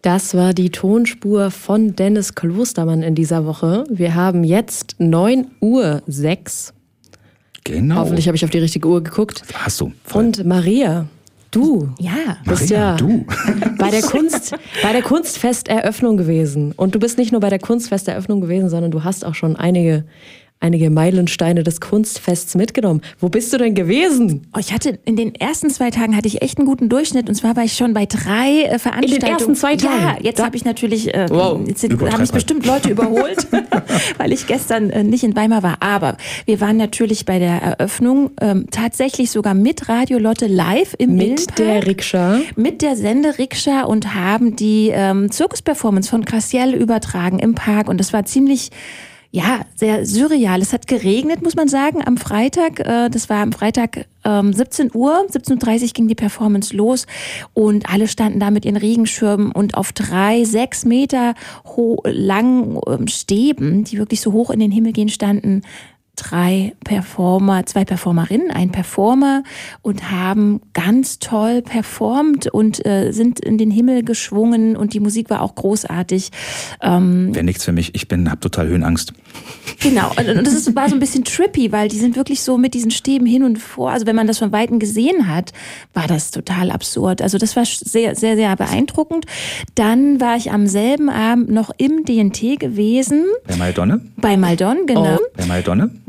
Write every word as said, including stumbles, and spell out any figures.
Das war die Tonspur von Dennis Klostermann in dieser Woche. Wir haben jetzt neun Uhr sechs. Genau. Hoffentlich habe ich auf die richtige Uhr geguckt. Hast du. Voll. Und Maria, du. Ja. Bist Maria, ja du. bei der Kunst, bei der Kunstfesteröffnung gewesen. Und du bist nicht nur bei der Kunstfesteröffnung gewesen, sondern du hast auch schon einige einige Meilensteine des Kunstfests mitgenommen. Wo bist du denn gewesen? Oh, ich hatte in den ersten zwei Tagen hatte ich echt einen guten Durchschnitt und zwar war ich schon bei drei äh, Veranstaltungen. In den ersten zwei Tagen? Ja, jetzt habe ich natürlich, äh, Wow. jetzt habe ich bestimmt Leute überholt, weil ich gestern äh, nicht in Weimar war. Aber wir waren natürlich bei der Eröffnung ähm, tatsächlich sogar mit Radio Lotte live im Mit Innenpark, der Rikscha. mit der Senderikscha und haben die ähm, Zirkusperformance von Gracielle übertragen im Park und das war ziemlich ja, sehr surreal. Es hat geregnet, muss man sagen, am Freitag. Das war am Freitag ähm, siebzehn Uhr, siebzehn Uhr dreißig ging die Performance los und alle standen da mit ihren Regenschirmen und auf drei, sechs Meter ho- langen ähm, Stäben, die wirklich so hoch in den Himmel gehen, standen drei Performer, zwei Performerinnen, ein Performer und haben ganz toll performt und äh, sind in den Himmel geschwungen und die Musik war auch großartig. Ähm, Wäre nichts für mich. Ich bin, hab total Höhenangst. Genau, und das ist, war so ein bisschen trippy, weil die sind wirklich so mit diesen Stäben hin und vor. Also wenn man das von Weitem gesehen hat, war das total absurd. Also das war sehr, sehr, sehr beeindruckend. Dann war ich am selben Abend noch im D N T gewesen. Bei Maldonne? Bei Maldon, genau. Bei Maldonne?